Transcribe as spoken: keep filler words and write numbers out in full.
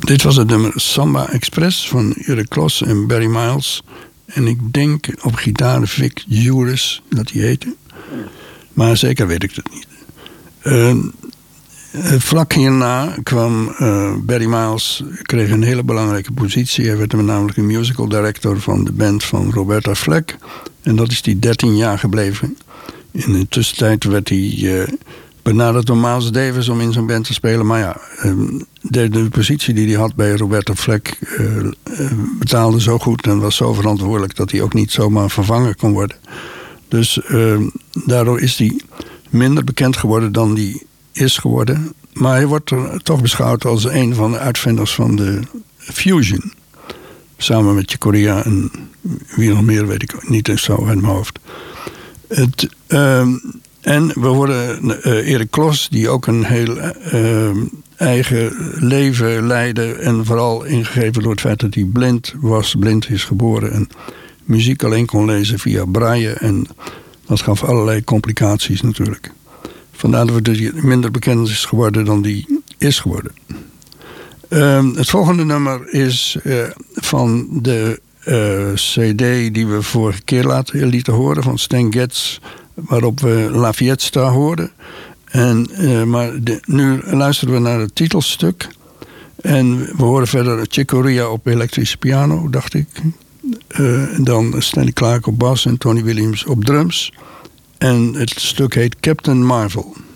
Dit was het nummer Samba Express van Eric Kloss en Barry Miles. En ik denk op gitaar Vic Juris dat hij heette. Maar zeker weet ik het niet. Uh, vlak hierna kwam uh, Barry Miles, kreeg een hele belangrijke positie. Hij werd namelijk een musical director van de band van Roberta Flack. En dat is hij dertien jaar gebleven. In de tussentijd werd hij uh, benaderd door Miles Davis om in zo'n band te spelen. Maar ja, de, de positie die hij had bij Roberta Flack uh, uh, betaalde zo goed en was zo verantwoordelijk dat hij ook niet zomaar vervangen kon worden. Dus uh, daardoor is hij minder bekend geworden dan hij is geworden. Maar hij wordt er toch beschouwd als een van de uitvinders van de fusion. Samen met Corea en wie nog meer weet ik niet zo uit mijn hoofd. Het, uh, en we horen uh, Eric Kloss, die ook een heel uh, eigen leven leidde. En vooral ingegeven door het feit dat hij blind was, blind is geboren. En muziek alleen kon lezen via braille. En dat gaf allerlei complicaties natuurlijk. Vandaar dat hij minder bekend is geworden dan die is geworden. Uh, het volgende nummer is uh, van de uh, cd die we vorige keer laten, lieten horen van Stan Getz, waarop we La Fiesta hoorden. En, uh, maar de, nu luisteren we naar het titelstuk. En we horen verder Chick Corea op elektrische piano, dacht ik. Uh, dan Stanley Clarke op bas en Tony Williams op drums. En het stuk heet Captain Marvel.